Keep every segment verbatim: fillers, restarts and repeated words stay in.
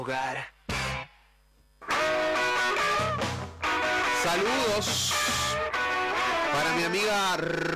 Hogar. Saludos para mi amiga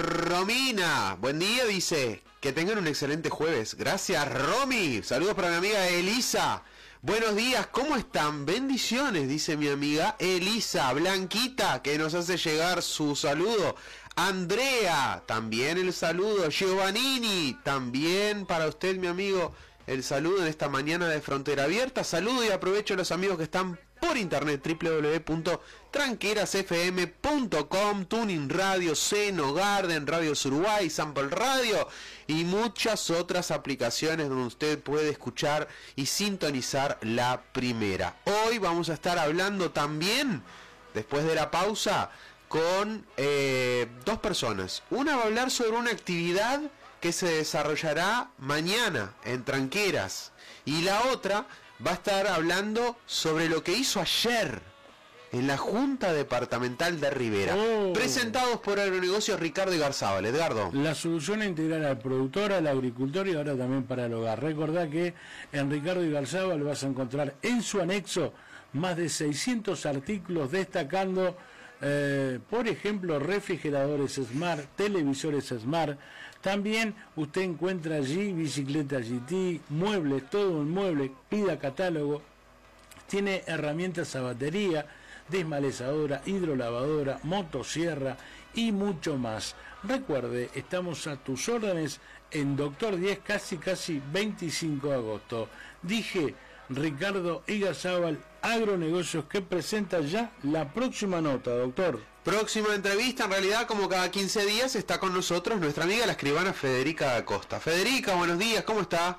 Romina. Buen día, dice. Que tengan un excelente jueves. Gracias, Romy. Saludos para mi amiga Elisa. Buenos días, ¿cómo están? Bendiciones, dice mi amiga Elisa. Blanquita, que nos hace llegar su saludo. Andrea, también el saludo. Giovannini, también para usted, mi amigo, el saludo en esta mañana de Frontera Abierta. Saludo y aprovecho a los amigos que están por internet, doble u doble u doble u punto tranqueras f m punto com, Tuning Radio, Seno, Garden, Radio Uruguay, Sample Radio y muchas otras aplicaciones donde usted puede escuchar y sintonizar la primera. Hoy vamos a estar hablando también, después de la pausa, con eh, dos personas. Una va a hablar sobre una actividad que se desarrollará mañana en Tranqueras y la otra va a estar hablando sobre lo que hizo ayer en la Junta Departamental de Rivera. Oh. Presentados por Agronegocios Ricardo y Garzábal. Edgardo. La solución integral al productor, al agricultor y ahora también para el hogar. Recordá que en Ricardo y Garzábal vas a encontrar en su anexo más de seiscientos artículos destacando, eh, por ejemplo, refrigeradores Smart, televisores Smart. También usted encuentra allí bicicletas G T, muebles, todo un mueble, pida catálogo. Tiene herramientas a batería, desmalezadora, hidrolavadora, motosierra y mucho más. Recuerde, estamos a tus órdenes en Doctor diez, casi casi veinticinco de agosto. Dije Ricardo Igazábal, Agronegocios, que presenta ya la próxima nota, doctor. Próxima entrevista, en realidad, como cada quince días, está con nosotros nuestra amiga la escribana Federica Acosta. Federica, buenos días, ¿cómo está?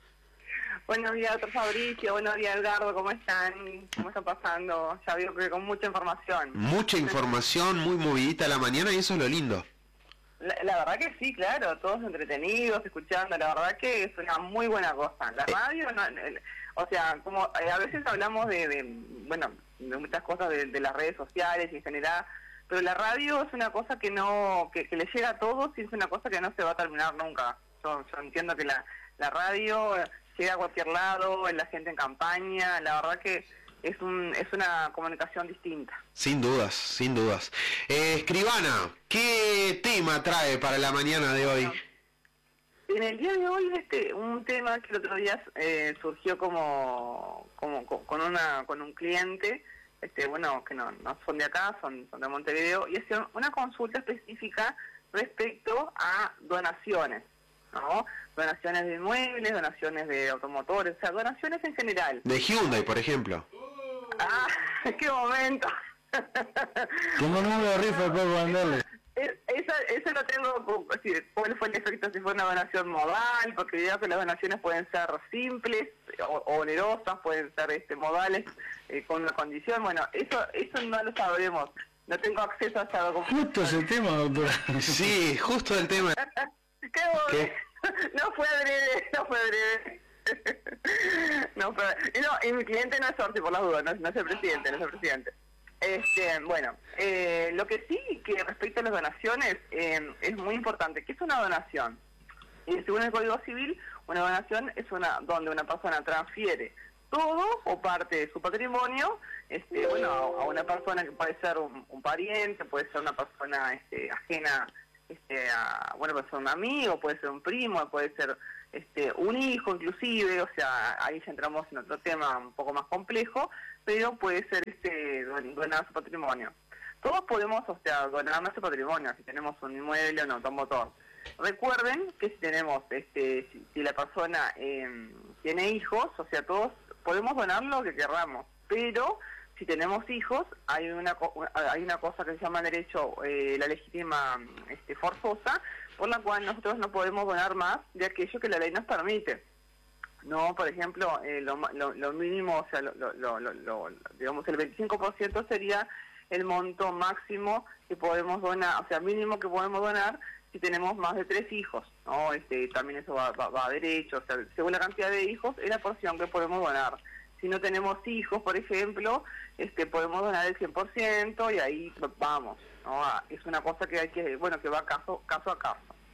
Buenos días, doctor Fabricio, buenos días, Edgardo, ¿cómo están? ¿Cómo están pasando? Ya veo que con mucha información. Mucha información, muy movidita la mañana y eso es lo lindo. La, la verdad que sí, claro, todos entretenidos, escuchando, la verdad que es una muy buena cosa. La radio, no, el, o sea, como eh, a veces hablamos de, de, bueno, de muchas cosas de, de las redes sociales y en general, pero la radio es una cosa que no, que, que le llega a todos y es una cosa que no se va a terminar nunca. Yo, yo entiendo que la, la radio llega a cualquier lado, la gente en campaña, la verdad que es un es una comunicación distinta. Sin dudas, sin dudas. Eh, escribana, ¿qué tema trae para la mañana de hoy? En el día de hoy este un tema que el otro día eh, surgió como, como con una con un cliente, este bueno que no no son de acá, son, son de Montevideo, y hicieron una consulta específica respecto a donaciones, ¿no? Donaciones de inmuebles, donaciones de automotores, o sea, donaciones en general. De Hyundai, por ejemplo. Ah, qué momento. Como número de rifa puedo mandarle. Eso, eso lo tengo, cuál fue el efecto, si fue una donación modal, porque digamos que las donaciones pueden ser simples o, o onerosas, pueden ser este modales eh, con una condición. Bueno, eso eso no lo sabremos, no tengo acceso a esa documentación. Justo ese tema, doctora. Sí, justo el tema. ¿Qué, ¿Qué? No fue adrede, no fue adrede. No fue y no, y mi cliente no es Orsi, por las dudas, no, no es el presidente, no es el presidente. Este, bueno, eh, lo que sí, que respecto a las donaciones, eh, es muy importante. ¿Qué es una donación? Y según el Código Civil, una donación es una donde una persona transfiere todo o parte de su patrimonio, este, bueno, a, a una persona que puede ser un, un pariente, puede ser una persona este, ajena, este, a, bueno, puede ser un amigo, puede ser un primo, puede ser este, un hijo inclusive, o sea, ahí ya entramos en otro tema un poco más complejo, pero puede ser este donar su patrimonio. Todos podemos, o sea, donar nuestro patrimonio, si tenemos un inmueble o un automotor. Recuerden que si tenemos, este, si, si la persona eh, tiene hijos, o sea, todos podemos donar lo que querramos, pero si tenemos hijos, hay una hay una cosa que se llama derecho, eh, la legítima este, forzosa, por la cual nosotros no podemos donar más de aquello que la ley nos permite. No, por ejemplo, eh, lo, lo, lo mínimo, o sea, lo, lo, lo, lo, digamos el veinticinco por ciento sería el monto máximo que podemos donar, o sea, mínimo que podemos donar si tenemos más de tres hijos, ¿no? Este, también eso va, va, va a derecho, o sea, según la cantidad de hijos es la porción que podemos donar. Si no tenemos hijos, por ejemplo, este, podemos donar el cien por ciento y ahí vamos, ¿no? Es una cosa que hay que, bueno, que va caso, caso a caso.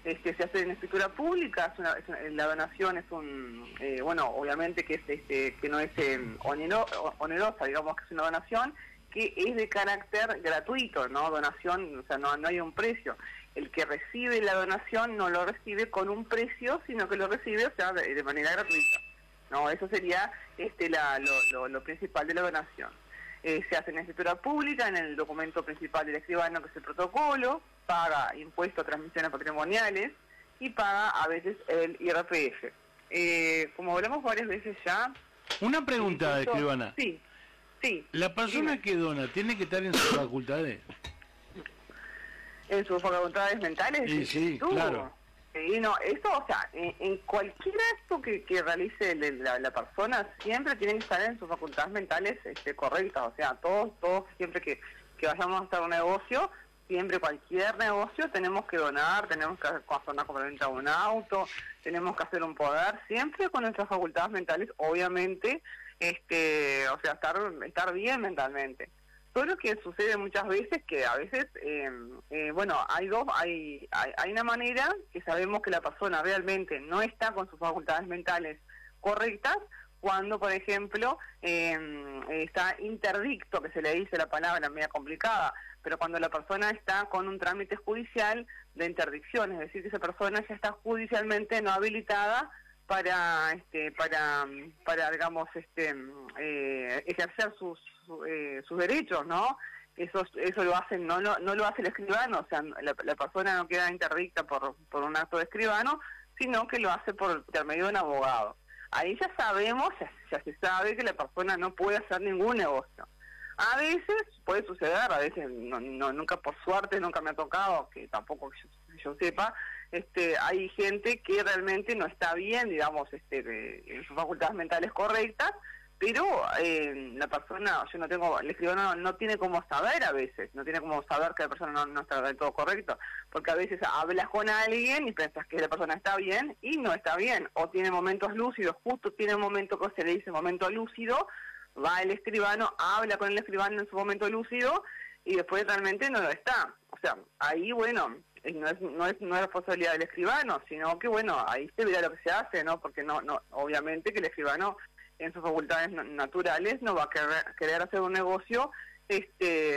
Este, se hace en escritura pública, es una, es una, la donación es un, eh, bueno, obviamente que es este, que no es eh, onero, onerosa, digamos que es una donación que es de carácter gratuito, ¿no? Donación, o sea, no, no hay un precio. El que recibe la donación no lo recibe con un precio, sino que lo recibe, o sea, de, de manera gratuita. No, eso sería este la, lo, lo, lo principal de la donación. Eh, se hace en escritura pública, en el documento principal del escribano, que es el protocolo, paga impuestos a transmisiones patrimoniales y paga a veces el I R P F. Eh, como hablamos varias veces ya... Una pregunta, esto, escribana. Sí, sí. ¿La persona dime. que dona tiene que estar en sus facultades? ¿En sus facultades mentales? Sí, sí, tú. claro. Sí, no, eso, o sea, en, en cualquier acto que, que realice la, la persona, siempre tiene que estar en sus facultades mentales este, correctas. O sea, todos, todos, siempre que, que vayamos a hacer un negocio, siempre cualquier negocio tenemos que donar, tenemos que hacer una compraventa de un auto, tenemos que hacer un poder, siempre con nuestras facultades mentales, obviamente, este, o sea, estar, estar bien mentalmente. Solo que sucede muchas veces que a veces, eh, eh, bueno, hay dos, hay, hay hay una manera que sabemos que la persona realmente no está con sus facultades mentales correctas, cuando, por ejemplo, eh, está interdicto, que se le dice la palabra media complicada, pero cuando la persona está con un trámite judicial de interdicción, es decir, que esa persona ya está judicialmente no habilitada para este para para digamos este eh, ejercer sus eh, sus derechos, ¿no? Eso eso lo hacen no no, no lo hace el escribano, o sea, la, la persona no queda interdicta por por un acto de escribano, sino que lo hace por intermedio de un abogado. Ahí ya sabemos, ya, ya se sabe que la persona no puede hacer ningún negocio. A veces puede suceder, a veces no, no nunca por suerte nunca me ha tocado, que tampoco que yo, yo sepa, este hay gente que realmente no está bien, digamos, este de, en sus facultades mentales correctas, pero eh, la persona, yo no tengo, el escribano no, no tiene cómo saber a veces, no tiene cómo saber que la persona no, no está del todo correcto, porque a veces hablas con alguien y piensas que la persona está bien y no está bien, o tiene momentos lúcidos, justo tiene un momento que se le dice momento lúcido, va el escribano, habla con el escribano en su momento lúcido y después realmente no lo está. O sea, ahí, bueno, no es no es no es responsabilidad del escribano, sino que, bueno, ahí se verá lo que se hace, ¿no? Porque no no obviamente que el escribano en sus facultades naturales no va a querer, querer hacer un negocio este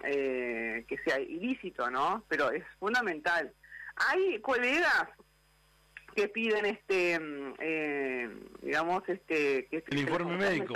eh, que sea ilícito, ¿no? Pero es fundamental. Hay colegas que piden este eh, digamos este que el informe médico.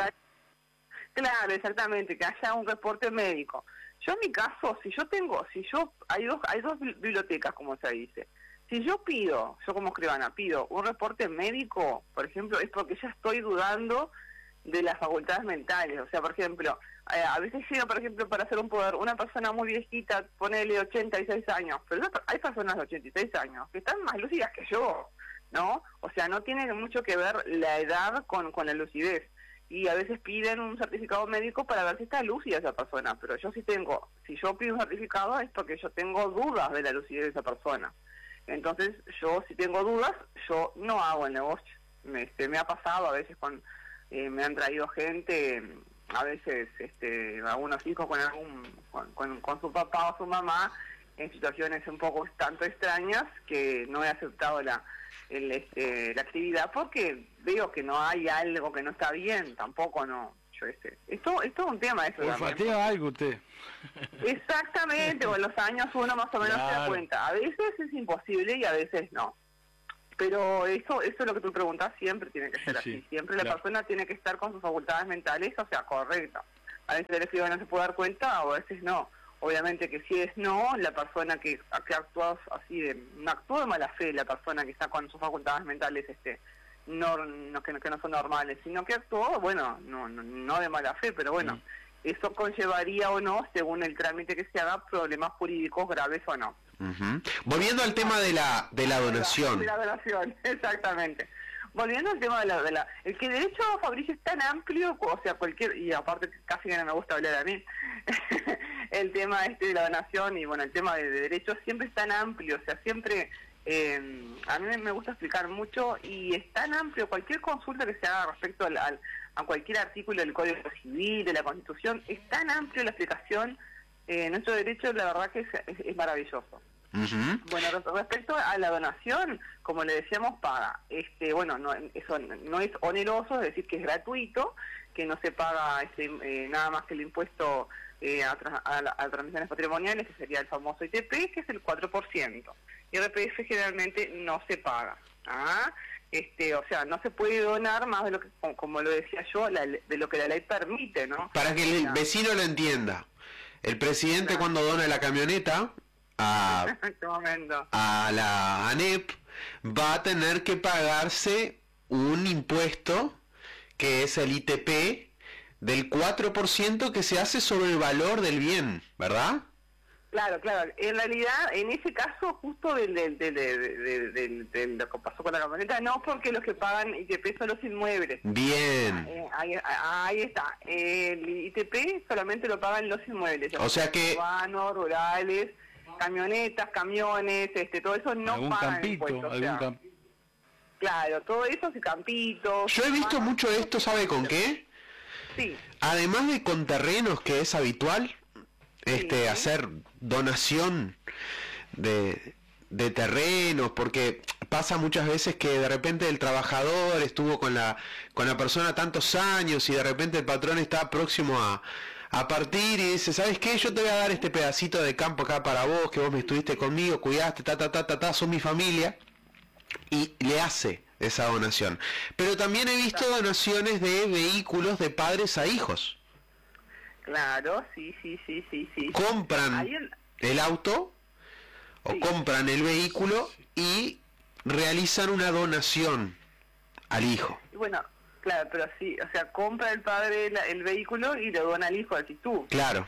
Claro, exactamente, que haya un reporte médico. Yo en mi caso, si yo tengo, si yo, hay dos, hay dos bibliotecas, como se dice. Si yo pido, yo como escribana, pido un reporte médico, por ejemplo, es porque ya estoy dudando de las facultades mentales. O sea, por ejemplo, eh, a veces llega, por ejemplo, para hacer un poder, una persona muy viejita, ponele ochenta y seis años, pero hay personas de ochenta y seis años que están más lúcidas que yo, ¿no? O sea, no tiene mucho que ver la edad con, con la lucidez. Y a veces piden un certificado médico para ver si está lúcida esa persona, pero yo sí tengo, si yo pido un certificado es porque yo tengo dudas de la lucidez de esa persona. Entonces, yo si tengo dudas, yo no hago el negocio. Me, este, me ha pasado a veces con, eh, me han traído gente, a veces este, algunos hijos con algún, con, con, con su papá o su mamá, en situaciones un poco tanto extrañas que no he aceptado la el, este, la actividad porque veo que no hay algo que no está bien, tampoco no, yo este, esto, esto es un tema eso. Olfatea algo usted. Exactamente, con los años uno más o menos claro. Se da cuenta, a veces es imposible y a veces no. Pero eso eso es lo que tú preguntas, siempre tiene que ser sí, así, siempre sí, la claro. persona tiene que estar con sus facultades mentales, o sea, correcta. A veces el escribano no se puede dar cuenta o a veces no. Obviamente que si es no, la persona que, que actúa así de, no actúa de mala fe, la persona que está con sus facultades mentales este no, no que, que no son normales, sino que actuó, bueno, no no, no de mala fe, pero bueno, mm. eso conllevaría o no, según el trámite que se haga, problemas jurídicos graves o no. Uh-huh. Volviendo al tema de la de la donación. De la donación, exactamente. Volviendo al tema de la, de la... El que de hecho, Fabricio, es tan amplio, o sea, cualquier... Y aparte casi que no me gusta hablar a mí. El tema este de la donación y, bueno, el tema de, de derechos siempre es tan amplio. O sea, siempre... Eh, a mí me gusta explicar mucho y es tan amplio. Cualquier consulta que se haga respecto al, al, a cualquier artículo del Código Civil, de la Constitución, es tan amplio la explicación. Eh, nuestro derecho, la verdad que es, es, es maravilloso. Uh-huh. Bueno, respecto a la donación, como le decíamos, paga. Este, bueno, no, eso no es oneroso, es decir, que es gratuito, que no se paga este, eh, nada más que el impuesto eh, a, tra a, a, a transmisiones patrimoniales, que sería el famoso I T P, que es el cuatro por ciento. Y R P F generalmente no se paga. ¿Ah? Este, o sea, no se puede donar más de lo que, como lo decía yo, la, de lo que la ley permite, ¿no? Para que el vecino lo entienda, el presidente claro. cuando dona la camioneta a, a la ANEP va a tener que pagarse un impuesto que es el I T P del cuatro por ciento que se hace sobre el valor del bien, ¿verdad? Claro, claro. En realidad, en ese caso, justo de, de, de, de, de, de, de lo que pasó con la camioneta, no, porque los que pagan I T P son los inmuebles. Bien. Eh, ahí, ahí está. El I T P solamente lo pagan los inmuebles. O sea que... Urbanos, rurales, camionetas, camiones, este, todo eso no algún pagan campito, impuestos. algún o sea, camp... Claro, todo eso es campitos. Yo he visto mucho de esto, ¿sabe con qué? Sí. Además de con terrenos, que es habitual, este, sí. hacer donación de, de terrenos, porque pasa muchas veces que de repente el trabajador estuvo con la con la persona tantos años y de repente el patrón está próximo a, a partir y dice, ¿sabes qué? Yo te voy a dar este pedacito de campo acá para vos, que vos me estuviste conmigo, cuidaste, ta, ta, ta, ta, ta, sos mi familia, y le hace esa donación. Pero también he visto donaciones de vehículos de padres a hijos. Claro, sí, sí, sí, sí, sí. Compran el... el auto o sí. compran el vehículo y realizan una donación al hijo. Bueno, claro, pero sí, o sea, compra el padre el, el vehículo y lo dona al hijo, así tú. Claro.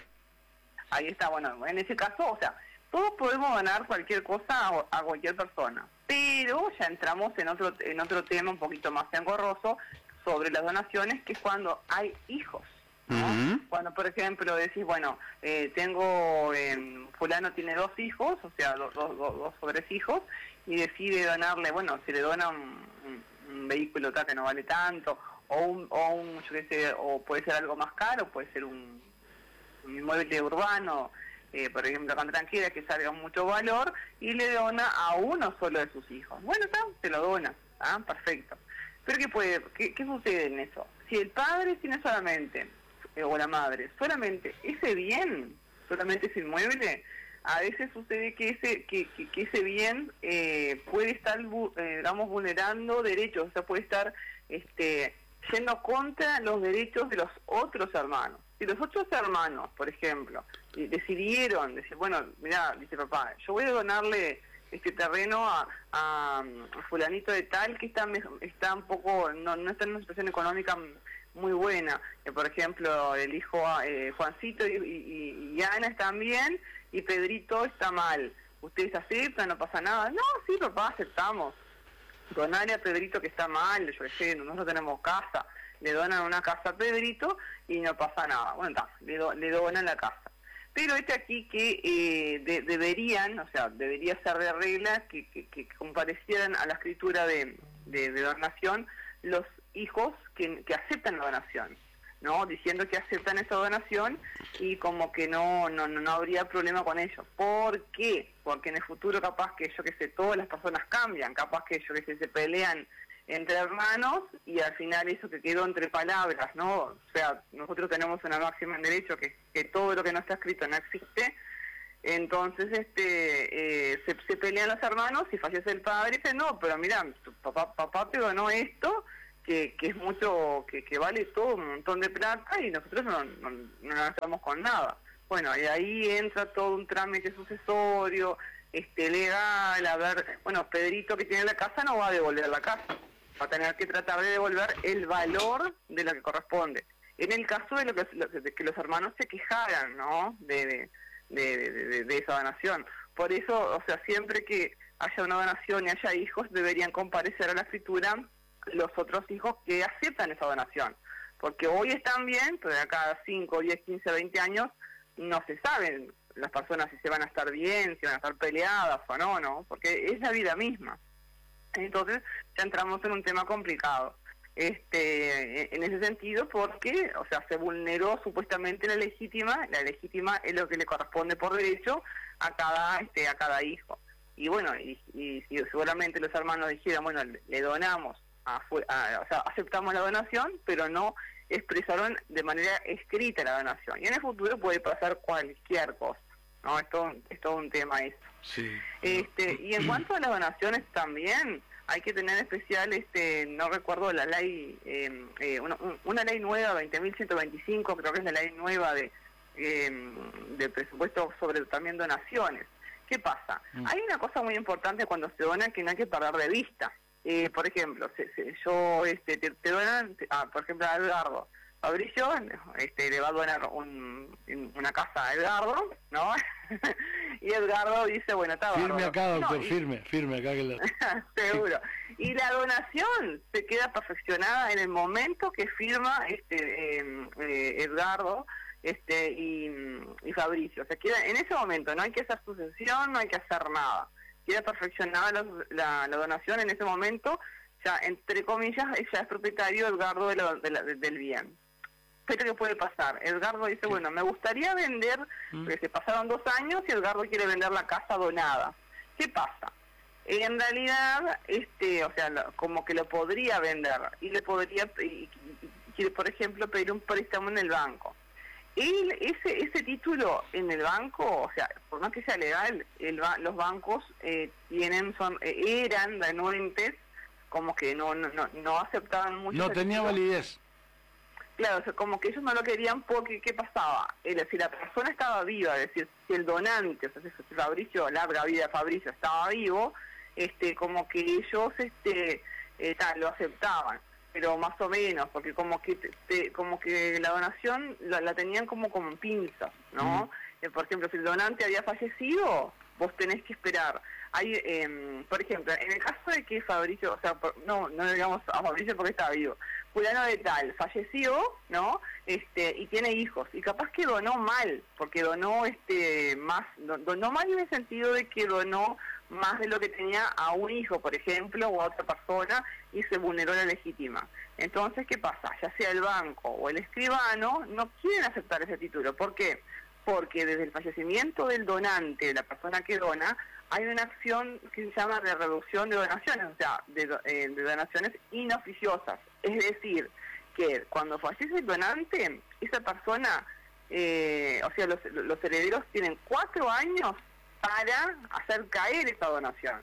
Ahí está, bueno, en ese caso, o sea, todos podemos donar cualquier cosa a, a cualquier persona, pero ya entramos en otro en otro tema un poquito más engorroso sobre las donaciones, que es cuando hay hijos. ¿no? Uh-huh. Cuando, por ejemplo, decís, bueno, eh, tengo, eh, fulano tiene dos hijos, o sea, dos, dos, dos, dos sobres hijos, y decide donarle, bueno, si le dona un, un, un vehículo tal que no vale tanto, o un, o un, yo qué sé, o puede ser algo más caro, puede ser un, un inmueble urbano, eh, por ejemplo, con Tranquila, que salga mucho valor, y le dona a uno solo de sus hijos. Bueno, está, se lo dona, ¿ah? Perfecto. Pero ¿qué puede, qué, qué sucede en eso? Si el padre tiene solamente o la madre, solamente ese bien, solamente ese inmueble, a veces sucede que ese que, que, que ese bien eh, puede estar, eh, digamos, vulnerando derechos, o sea, puede estar este, yendo contra los derechos de los otros hermanos. Si los otros hermanos, por ejemplo, decidieron decir, bueno, mira, dice papá, yo voy a donarle este terreno a, a, a fulanito de tal que está está un poco, no, no está en una situación económica muy buena, eh, por ejemplo, el hijo eh, Juancito y, y, y Ana están bien y Pedrito está mal. ¿Ustedes aceptan? ¿No pasa nada? No, sí, papá, aceptamos. Donarle a Pedrito que está mal, yo qué sé, nosotros tenemos casa, le donan una casa a Pedrito y no pasa nada. Bueno, está, le, do, le donan la casa. Pero este aquí que eh, de, deberían, o sea, debería ser de regla que, que, que comparecieran a la escritura de, de, de donación los hijos que, que aceptan la donación, ¿no? Diciendo que aceptan esa donación y como que no no no habría problema con ellos. ¿Por qué? Porque en el futuro capaz que, yo que sé, todas las personas cambian, capaz que, yo que sé, se pelean entre hermanos y al final eso que quedó entre palabras, ¿no? O sea, nosotros tenemos una máxima en derecho que, que todo lo que no está escrito no existe. Entonces este eh, se, se pelean los hermanos y fallece el padre y dice, no, pero mira, tu papá, papá te donó esto, que, que es mucho, que, que vale todo un montón de plata y nosotros no, no, no nos estamos con nada. Bueno, y ahí entra todo un trámite sucesorio, este legal, a ver, bueno, Pedrito que tiene la casa no va a devolver la casa, va a tener que tratar de devolver el valor de lo que corresponde. En el caso de, lo que, de que los hermanos se quejaran, ¿no?, de, de, de, de, de esa donación. Por eso, o sea, siempre que haya una donación y haya hijos, deberían comparecer a la escritura los otros hijos que aceptan esa donación. Porque hoy están bien, pero de acá a cinco, diez, quince, veinte años no se saben las personas si se van a estar bien, si van a estar peleadas o no, ¿no? Porque es la vida misma. Entonces ya entramos en un tema complicado. este, en ese sentido, porque, o sea, se vulneró supuestamente la legítima, la legítima es lo que le corresponde por derecho a cada, este, a cada hijo. Y bueno, y, y, y seguramente los hermanos dijeron, bueno, le, le donamos, a, a, o sea, aceptamos la donación, pero no expresaron de manera escrita la donación. Y en el futuro puede pasar cualquier cosa, ¿no? Es todo, es todo un tema eso. Sí. Este, y en cuanto a las donaciones también, hay que tener en especial, este, no recuerdo la ley, eh, eh, una, una ley nueva, veinte mil ciento veinticinco, creo que es la ley nueva de, eh, de presupuesto sobre también donaciones. ¿Qué pasa? Mm. Hay una cosa muy importante cuando se dona que no hay que perder de vista. Eh, por ejemplo, se, se, yo este, te, te donan, ah, por ejemplo, a Edgardo. Fabricio este, le va a donar un, una casa a Edgardo, ¿no? Y Edgardo dice, bueno, está firme bárbaro. acá, doctor, no, y... firme, firme acá. Que la... Seguro. Y la donación se queda perfeccionada en el momento que firma este eh, eh, Edgardo este y, y Fabricio. O sea, queda en ese momento, no hay que hacer sucesión, no hay que hacer nada. Queda perfeccionada la, la, la donación en ese momento, ya entre comillas, ya es propietario Edgardo de la, de la, de, del bien. Pero ¿qué puede pasar? Edgardo dice, bueno, me gustaría vender, ¿Mm? porque se pasaron dos años y Edgardo quiere vender la casa donada. ¿Qué pasa? En realidad, este, o sea, lo, como que lo podría vender y le podría, y, y, y, por ejemplo, pedir un préstamo en el banco. Él, ese ese título en el banco, o sea, por más que sea legal, el, los bancos eh, tienen son eh, eran renuentes, como que no no no, no aceptaban mucho. No tenía título. Validez. Claro, o sea, como que ellos no lo querían porque, ¿qué pasaba? Él, si la persona estaba viva, es decir, si el donante, o sea, si Fabricio, larga vida de Fabricio, estaba vivo, este como que ellos este eh, tal, lo aceptaban, pero más o menos, porque como que te, te, como que la donación la, la tenían como como pinzas, ¿no? Mm. Eh, por ejemplo, si el donante había fallecido, vos tenés que esperar. Hay, eh, por ejemplo, en el caso de que Fabricio, o sea, por, no, no digamos a Fabricio porque estaba vivo, fulano de tal, falleció, ¿no? Este, y tiene hijos, y capaz que donó mal, porque donó este más, donó mal en el sentido de que donó más de lo que tenía a un hijo, por ejemplo, o a otra persona, y se vulneró la legítima. Entonces, ¿qué pasa? Ya sea el banco o el escribano, no quieren aceptar ese título. ¿Por qué? Porque desde el fallecimiento del donante, de la persona que dona, hay una acción que se llama de reducción de donaciones, o sea, de, eh, de donaciones inoficiosas. Es decir, que cuando fallece el donante, esa persona, eh, o sea, los, los herederos tienen cuatro años para hacer caer esa donación.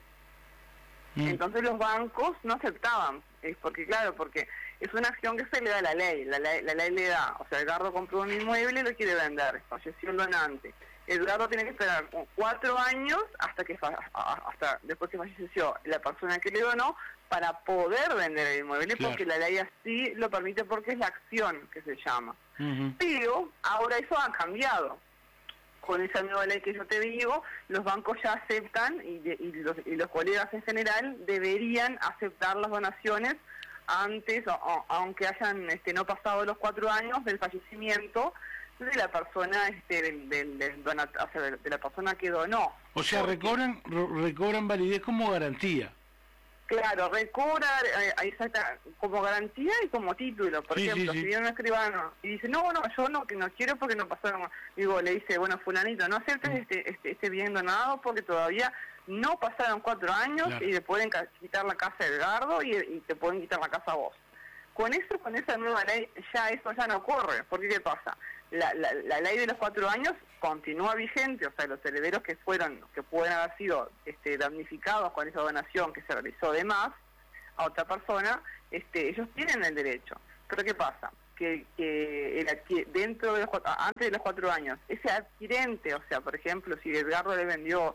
Mm. Entonces los bancos no aceptaban, es porque claro, porque es una acción que se le da a la ley, la ley, la ley le da, o sea, Edgardo compró un inmueble y lo quiere vender, falleció el donante. Edgardo tiene que esperar cuatro años hasta que hasta después que falleció la persona que le donó para poder vender el inmueble, claro, porque la ley así lo permite porque es la acción que se llama. Uh-huh. Pero ahora eso ha cambiado. Con esa nueva ley que yo te digo, los bancos ya aceptan y, de, y, los, y los colegas en general deberían aceptar las donaciones antes, o, o, aunque hayan este, no pasado los cuatro años del fallecimiento de la persona este del, del, del donat, o sea, de, de la persona que donó. O sea, porque, recobran recobran validez como garantía. Claro, recobra eh, exacta, como garantía y como título. Por sí, ejemplo, sí, sí. si viene un escribano y dice, no, no, yo no que no quiero porque no pasaron, digo, le dice, bueno, fulanito, no aceptes mm. este, este este bien donado porque todavía no pasaron cuatro años, claro, y le pueden quitar la casa a Edgardo y, y te pueden quitar la casa a vos. Con eso, con esa nueva ley, ya eso ya no ocurre, porque ¿qué pasa? La, la, la ley de los cuatro años continúa vigente, o sea, los herederos que fueron, que pueden haber sido este, damnificados con esa donación que se realizó de más a otra persona, este, ellos tienen el derecho. Pero ¿qué pasa? Que, que el, dentro de los antes de los cuatro años, ese adquirente, o sea, por ejemplo, si Edgardo le vendió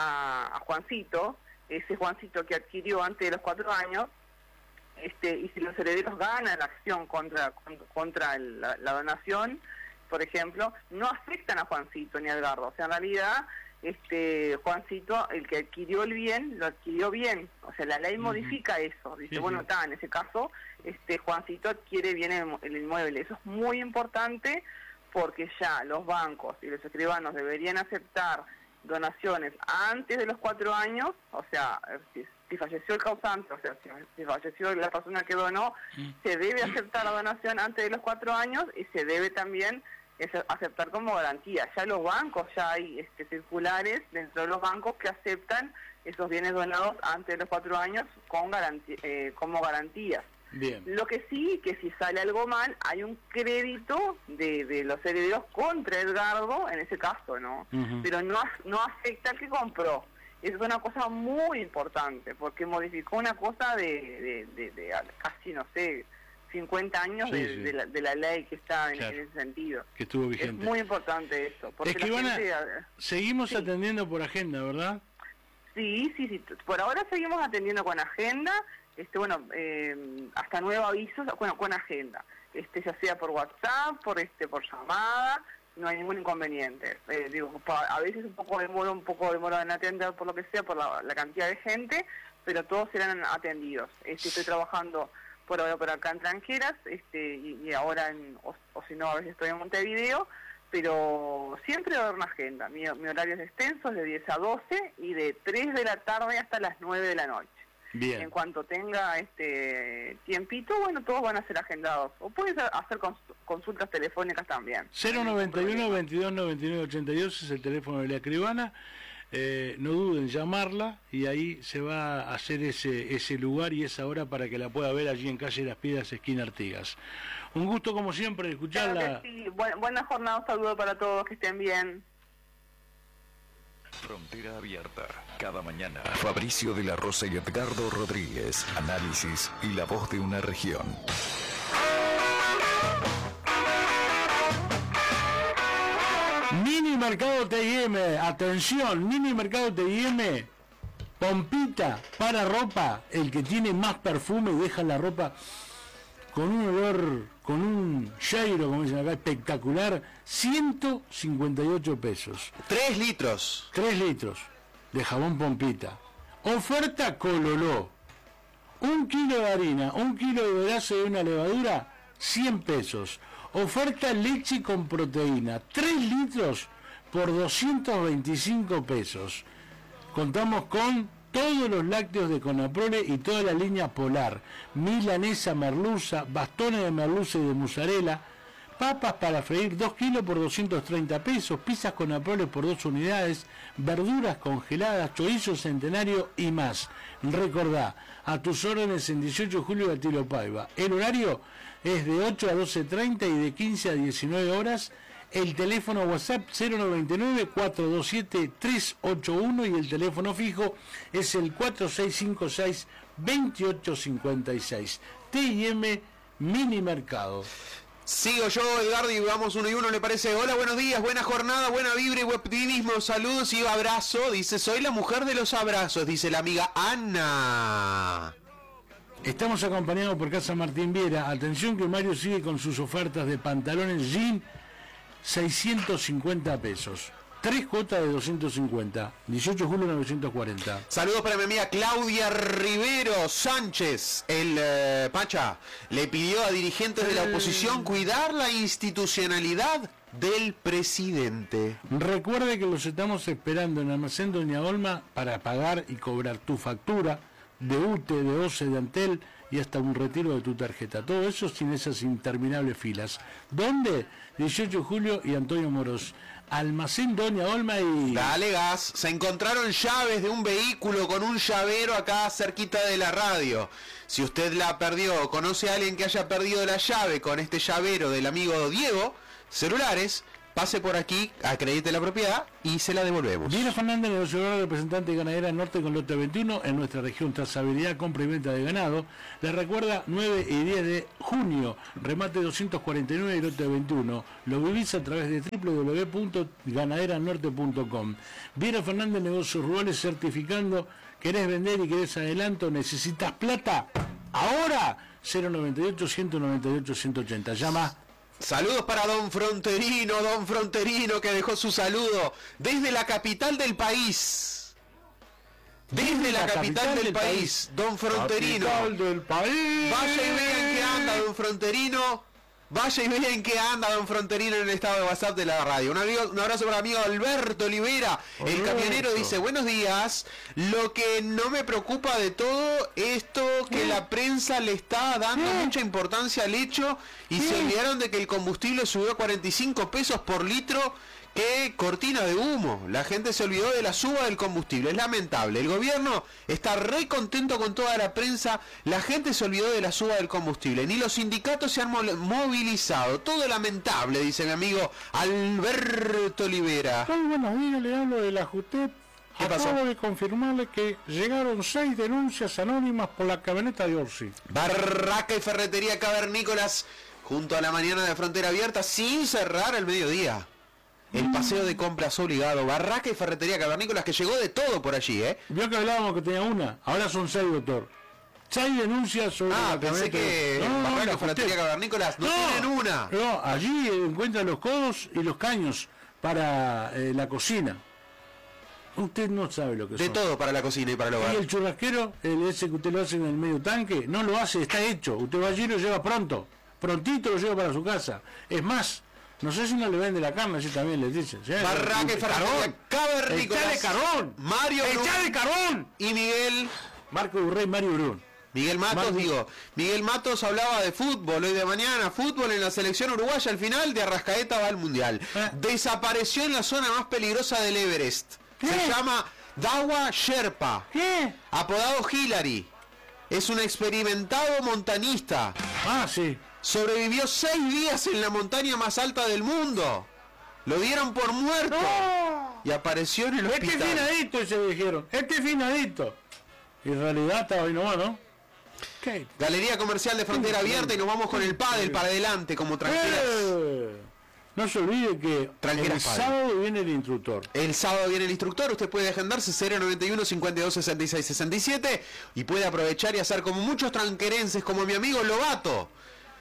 a, a Juancito, ese Juancito que adquirió antes de los cuatro años, este, y si los herederos ganan la acción contra contra el, la, la donación, por ejemplo, no afectan a Juancito ni a Edgardo. O sea, en realidad, este Juancito, el que adquirió el bien, lo adquirió bien. O sea, la ley uh-huh. modifica eso. Dice, sí, bueno, está, sí. en ese caso, este Juancito adquiere bien el, el inmueble. Eso es muy importante porque ya los bancos y los escribanos deberían aceptar donaciones antes de los cuatro años, o sea, si falleció el causante, o sea, si, si falleció la persona que donó, mm. se debe aceptar la donación antes de los cuatro años y se debe también es, aceptar como garantía. Ya los bancos, ya hay este, circulares dentro de los bancos que aceptan esos bienes donados antes de los cuatro años con garantía, eh, como garantías. Bien. Lo que sí, que si sale algo mal, hay un crédito de, de los herederos contra Edgardo, en ese caso, ¿no? Uh-huh. Pero no, no afecta al que compró. Eso es una cosa muy importante, porque modificó una cosa de, de, de, de, de casi, no sé, cincuenta años sí, de, sí. De, la, de la ley que está en, claro. en ese sentido. Que estuvo vigente. Es muy importante esto. Porque Escribana, gente, seguimos sí. atendiendo por agenda, ¿verdad? Sí, sí, sí. Por ahora seguimos atendiendo con agenda. Este, bueno, eh, hasta nuevo aviso, bueno, con agenda, este, ya sea por WhatsApp, por este, por llamada, no hay ningún inconveniente. Eh, digo, a veces un poco demora, un poco demora en atender por lo que sea, por la, la cantidad de gente, pero todos serán atendidos. Este, estoy trabajando por ahora por acá en Tranqueras, este, y, y ahora, en, o, o si no, a veces estoy en Montevideo, pero siempre va a haber una agenda. Mi, mi horario es extenso, es de diez a doce y de tres de la tarde hasta las nueve de la noche. Bien. En cuanto tenga este tiempito, bueno, todos van a ser agendados. O puedes hacer consultas telefónicas también. cero noventa y uno, veintidós noventa y nueve, ochenta y dos es el teléfono de la Escribana. Eh, no duden en llamarla y ahí se va a hacer ese ese lugar y esa hora para que la pueda ver allí en calle Las Piedras, esquina Artigas. Un gusto como siempre escucharla. Claro que sí. Buena, buena jornada, un saludo para todos, que estén bien. Frontera Abierta. Cada mañana, Fabricio de la Rosa y Edgardo Rodríguez. Análisis y la voz de una región. Mini Mercado T I M. Atención, Mini Mercado T I M. Pompita para ropa. El que tiene más perfume deja la ropa con un olor, con un cheiro, como dicen acá, espectacular. ciento cincuenta y ocho pesos. Tres litros. Tres litros de jabón Pompita. Oferta Cololó. Un kilo de harina, un kilo de verazo de una levadura, cien pesos. Oferta leche con proteína, tres litros por doscientos veinticinco pesos. Contamos con todos los lácteos de Conaprole y toda la línea Polar. Milanesa, merluza, bastones de merluza y de mozzarella. Papas para freír, dos kilos por doscientos treinta pesos, pizzas con Conaprole por dos unidades, verduras congeladas, chorizo centenario y más. Recordá, a tus órdenes en dieciocho de julio de Atilo Paiva. El horario es de ocho a doce treinta y de quince a diecinueve horas. El teléfono WhatsApp cero noventa y nueve, cuatrocientos veintisiete, trescientos ochenta y uno y el teléfono fijo es el cuatro seis cinco seis, veintiocho cincuenta y seis. T I M Mini Mercado. Sigo yo, Edgardo, y vamos uno y uno, ¿le parece? Hola, buenos días, buena jornada, buena vibra y buen optimismo, saludos y abrazo. Dice, soy la mujer de los abrazos, dice la amiga Ana. Estamos acompañados por Casa Martín Viera. Atención que Mario sigue con sus ofertas de pantalones jean, seiscientos cincuenta pesos. Tres cuotas de doscientos cincuenta. dieciocho de julio novecientos cuarenta. Saludos para mi amiga Claudia Rivero Sánchez. El eh, Pacha le pidió a dirigentes de la oposición cuidar la institucionalidad del presidente. Recuerde que los estamos esperando en Almacén Doña Olma para pagar y cobrar tu factura de U T E, de O C E, de Antel y hasta un retiro de tu tarjeta. Todo eso sin esas interminables filas. ¿Dónde? dieciocho de julio y Antonio Moros. Almacén Doña Olma y... Dale gas. Se encontraron llaves de un vehículo con un llavero acá cerquita de la radio. Si usted la perdió o conoce a alguien que haya perdido la llave con este llavero del amigo Diego, celulares, pase por aquí, acredite la propiedad y se la devolvemos. Diana Fernández, negociadora, representante de Ganadera Norte con lote veintiuno en nuestra región. Trazabilidad, compra y venta de ganado. Les recuerda nueve y diez de junio, remate doscientos cuarenta y nueve y lote veintiuno. Lo vivís a través de doble u doble u doble u punto ganadera norte punto com. Diana Fernández, negocios rurales, certificando. ¿Querés vender y querés adelanto? ¿Necesitas plata? Ahora, cero noventa y ocho, ciento noventa y ocho, ciento ochenta. Llama. Saludos para Don Fronterino, Don Fronterino que dejó su saludo desde la capital del país. Desde, desde la, la capital, capital del, del país, país, Don Fronterino. Capital del país. Vaya y vean qué anda, Don Fronterino. Vaya y vea en qué anda don Fronterino en el estado de WhatsApp de la radio. Un, amigo, un abrazo para mi amigo Alberto Olivera. El Alberto. camionero dice, buenos días. Lo que no me preocupa de todo esto que la prensa le está dando mucha importancia al hecho y se olvidaron de que el combustible subió a cuarenta y cinco pesos por litro. ¡Qué cortina de humo! La gente se olvidó de la suba del combustible. Es lamentable. El gobierno está re contento con toda la prensa. La gente se olvidó de la suba del combustible. Ni los sindicatos se han movilizado. Todo lamentable, dice mi amigo Alberto Olivera. Ay, buenos días, le hablo de la JUTEP. ¿Qué pasó? Acabo de confirmarle que llegaron seis denuncias anónimas por la camioneta de Orsi. Barraca y Ferretería Cavernícolas junto a la mañana de Frontera Abierta sin cerrar el mediodía. El paseo de compras obligado, Barraca y Ferretería Cavernícolas, que llegó de todo por allí, ¿eh? Vio que hablábamos que tenía una, ahora son seis, doctor. Seis denuncias sobre Ah, la pensé camioneta. que No, no, Barraca la y Ferretería JUTEP. Cavernícolas no, tienen una. No, allí encuentran los codos y los caños para eh, la cocina. Usted no sabe lo que De son. todo para la cocina y para el hogar. Y el churrasquero, el ese que usted lo hace en el medio tanque, no lo hace, está hecho. Usted va allí y lo lleva pronto. Prontito lo lleva para su casa. Es más, no sé si no le vende la carne, así también les dice. ¿Sí? Barraca y Ferretería Cavernícolas. ¡Echale carbón! Mario Brun ¡Echale carbón! y Miguel... Marco Burrey, Mario Brun. Miguel Matos, Marco- digo, Miguel Matos hablaba de fútbol hoy de mañana, fútbol en la selección uruguaya, al final de Arrascaeta va al Mundial. ¿Eh? Desapareció en la zona más peligrosa del Everest. ¿Qué? Se llama Dawa Sherpa, ¿Qué? apodado Hillary. Es un experimentado montañista. Ah, sí. Sobrevivió seis días en la montaña más alta del mundo. Lo dieron por muerto. ¡No! Y apareció en el Este hospital. finadito, se dijeron. Este finadito. Y en realidad estaba ahí nomás, ¿no? ¿Qué? Galería Comercial de Frontera Abierta y nos vamos con el pádel para adelante, como tranquilas. Eh, No se olvide que Tranquila, el padre. sábado viene el instructor. El sábado viene el instructor, usted puede agendarse cero noventa y uno, cincuenta y dos, sesenta y seis, sesenta y siete y puede aprovechar y hacer como muchos tranquerenses, como mi amigo Lobato.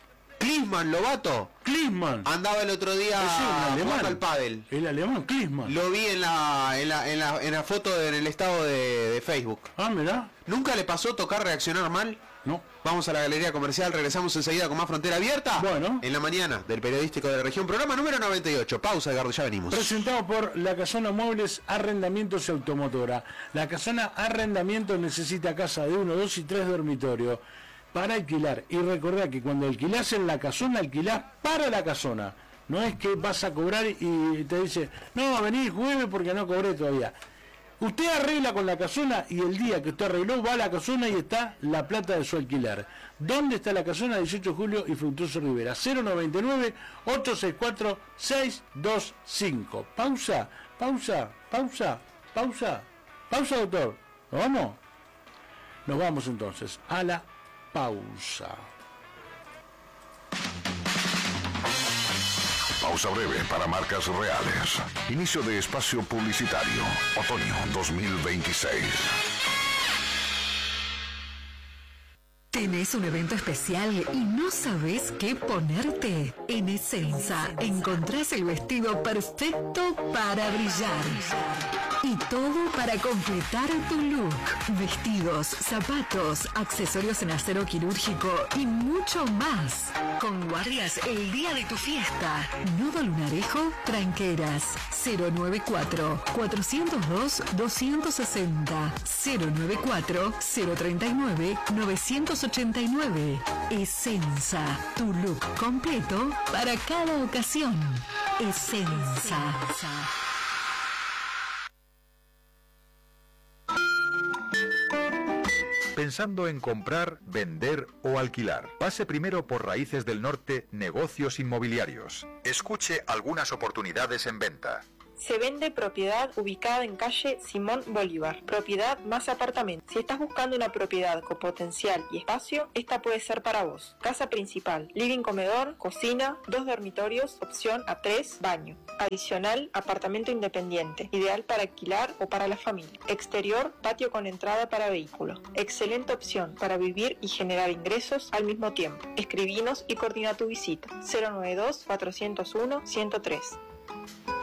Klisman Lobato Klisman. andaba el otro día Ese es un alemán. jugando al pádel. El alemán Klisman. Lo vi en la, en la, en la, en la foto en el estado de, de Facebook. Ah, mirá. ¿Nunca le pasó tocar reaccionar mal? No. Vamos a la Galería Comercial, regresamos enseguida con más Frontera Abierta. Bueno. En la mañana del Periodístico de la Región, programa número noventa y ocho. Pausa, Edgardo, ya venimos. Presentado por La Casona Muebles, Arrendamientos y Automotora. La Casona Arrendamientos necesita casa de uno, dos y tres dormitorios para alquilar. Y recordá que cuando alquilás en La Casona, alquilás para La Casona. No es que vas a cobrar y te dice, no, vení, juegue porque no cobré todavía. Usted arregla con La Casona y el día que usted arregló va a La Casona y está la plata de su alquiler. ¿Dónde está La Casona? dieciocho de julio y Fructuoso Rivera. cero noventa y nueve, ochocientos sesenta y cuatro, seiscientos veinticinco. Pausa, pausa, pausa, pausa, pausa, doctor. ¿Nos vamos? Nos vamos entonces a la pausa. Pausa breve para marcas reales. Inicio de espacio publicitario. Otoño dos mil veintiséis. ¿Tenés un evento especial y no sabés qué ponerte? En Essenza encontrás el vestido perfecto para brillar. Y todo para completar tu look. Vestidos, zapatos, accesorios en acero quirúrgico y mucho más. Con guardias el día de tu fiesta. Nodo Lunarejo, Tranqueras. cero noventa y cuatro, cuatrocientos dos, doscientos sesenta. cero noventa y cuatro, cero treinta y nueve, novecientos ochenta y nueve. Essenza, tu look completo para cada ocasión. Essenza. Pensando en comprar, vender o alquilar. Pase primero por Raíces del Norte, Negocios Inmobiliarios. Escuche algunas oportunidades en venta. Se vende propiedad ubicada en calle Simón Bolívar, propiedad más apartamento. Si estás buscando una propiedad con potencial y espacio, esta puede ser para vos. Casa principal, living comedor, cocina, dos dormitorios, opción a tres, baño. Adicional, apartamento independiente, ideal para alquilar o para la familia. Exterior, patio con entrada para vehículos. Excelente opción para vivir y generar ingresos al mismo tiempo. Escribinos y coordina tu visita. cero noventa y dos, cuatrocientos uno, ciento tres.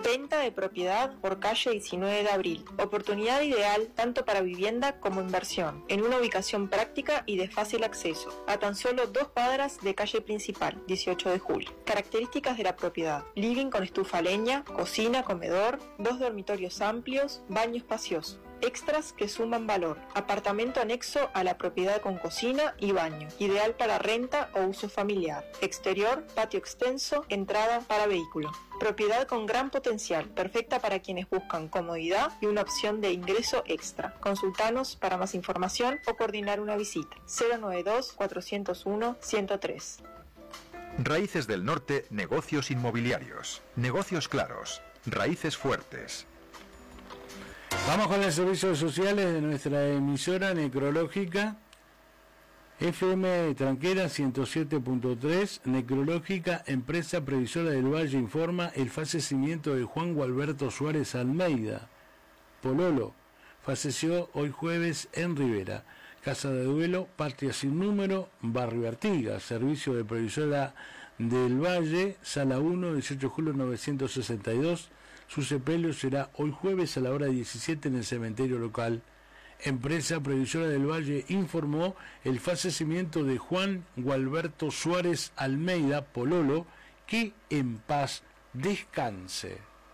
Venta de propiedad por calle diecinueve de abril. Oportunidad ideal tanto para vivienda como inversión, en una ubicación práctica y de fácil acceso, a tan solo dos cuadras de calle principal, dieciocho de julio. Características de la propiedad: living con estufa a leña, cocina, comedor, dos dormitorios amplios, baño espacioso. Extras que suman valor: apartamento anexo a la propiedad con cocina y baño, ideal para renta o uso familiar. Exterior, patio extenso, entrada para vehículo. Propiedad con gran potencial, perfecta para quienes buscan comodidad y una opción de ingreso extra. Consultanos para más información o coordinar una visita. cero noventa y dos, cuatrocientos uno, ciento tres. Raíces del Norte, negocios inmobiliarios. Negocios claros. Raíces fuertes. Vamos con los servicios sociales de nuestra emisora necrológica. F M Tranquera ciento siete punto tres, Necrológica, empresa previsora del Valle, informa el fallecimiento de Juan Gualberto Suárez Almeida, Pololo. Falleció hoy jueves en Rivera. Casa de duelo, Patria sin número, Barrio Artigas. Servicio de previsora del Valle, Sala uno, dieciocho de julio novecientos sesenta y dos. Su sepelio será hoy jueves a la hora diecisiete en el cementerio local. Empresa Previsora del Valle informó el fallecimiento de Juan Gualberto Suárez Almeida, Pololo, que en paz descanse.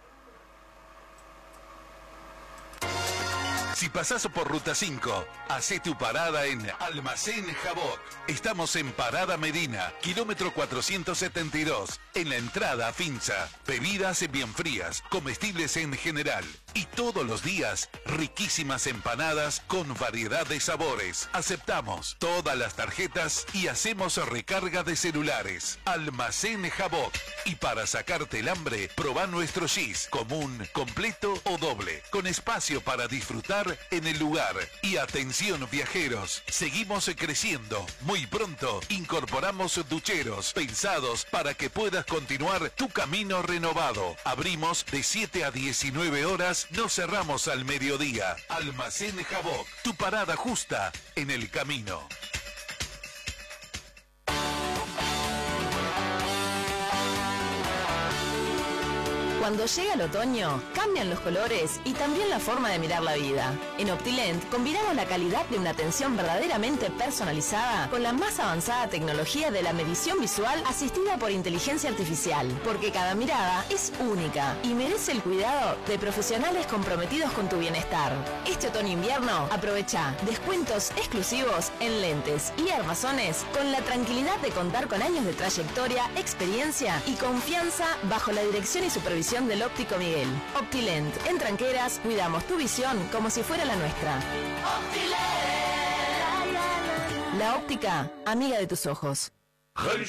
Si pasás por Ruta cinco, hacé tu parada en Almacén Jabot. Estamos en Parada Medina, kilómetro cuatrocientos setenta y dos, en la entrada a Finza. Bebidas bien frías, comestibles en general. Y todos los días, riquísimas empanadas con variedad de sabores. Aceptamos todas las tarjetas y hacemos recarga de celulares. Almacén Jabot. Y para sacarte el hambre, probá nuestro gis, común, completo o doble, con espacio para disfrutar en el lugar. Y atención viajeros, seguimos creciendo. Muy pronto incorporamos ducheros pensados para que puedas continuar tu camino renovado. Abrimos de siete a diecinueve horas, no cerramos al mediodía. Almacén Jabot, tu parada justa en el camino. Cuando llega el otoño, cambian los colores y también la forma de mirar la vida. En Optilent combinamos la calidad de una atención verdaderamente personalizada con la más avanzada tecnología de la medición visual asistida por inteligencia artificial, porque cada mirada es única y merece el cuidado de profesionales comprometidos con tu bienestar. Este otoño-invierno, aprovecha descuentos exclusivos en lentes y armazones con la tranquilidad de contar con años de trayectoria, experiencia y confianza bajo la dirección y supervisión del óptico Miguel. Optilent, en Tranqueras cuidamos tu visión como si fuera la nuestra. Optilent. La óptica, amiga de tus ojos.